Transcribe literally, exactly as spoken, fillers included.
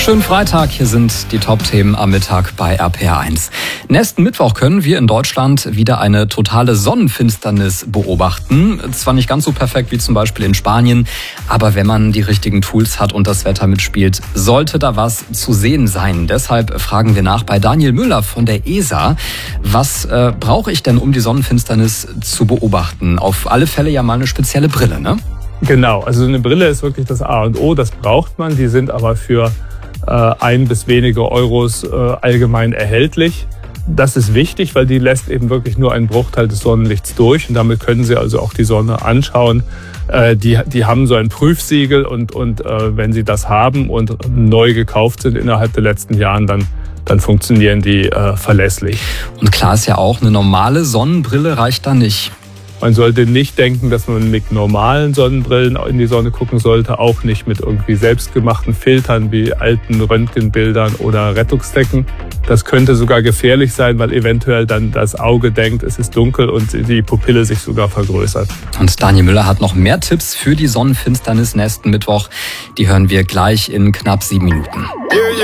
Schönen Freitag, hier sind die Top-Themen am Mittag bei R P R eins. Nächsten Mittwoch können wir in Deutschland wieder eine totale Sonnenfinsternis beobachten. Zwar nicht ganz so perfekt wie zum Beispiel in Spanien, aber wenn man die richtigen Tools hat und das Wetter mitspielt, sollte da was zu sehen sein. Deshalb fragen wir nach bei Daniel Müller von der E S A. Was äh, brauche ich denn, um die Sonnenfinsternis zu beobachten? Auf alle Fälle ja mal eine spezielle Brille, ne? Genau, also eine Brille ist wirklich das A und O, das braucht man. Die sind aber für äh, ein bis wenige Euros äh, allgemein erhältlich. Das ist wichtig, weil die lässt eben wirklich nur einen Bruchteil des Sonnenlichts durch und damit können Sie also auch die Sonne anschauen. Äh, die, die haben so ein Prüfsiegel und, und äh, wenn Sie das haben und neu gekauft sind innerhalb der letzten Jahren, dann dann funktionieren die äh, verlässlich. Und klar ist ja auch, eine normale Sonnenbrille reicht da nicht. Man sollte nicht denken, dass man mit normalen Sonnenbrillen in die Sonne gucken sollte, auch nicht mit irgendwie selbstgemachten Filtern wie alten Röntgenbildern oder Rettungsdecken. Das könnte sogar gefährlich sein, weil eventuell dann das Auge denkt, es ist dunkel und die Pupille sich sogar vergrößert. Und Daniel Müller hat noch mehr Tipps für die Sonnenfinsternis nächsten Mittwoch. Die hören wir gleich in knapp sieben Minuten.